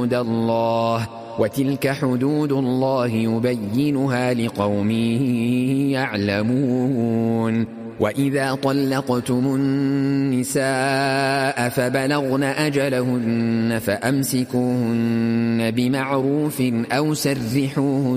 حدود الله وتلك حدود الله يبينها لقوم يعلمون وإذا طلقتم النساء فبلغن أجلهن فأمسكوهن بمعروف أو سرحوهن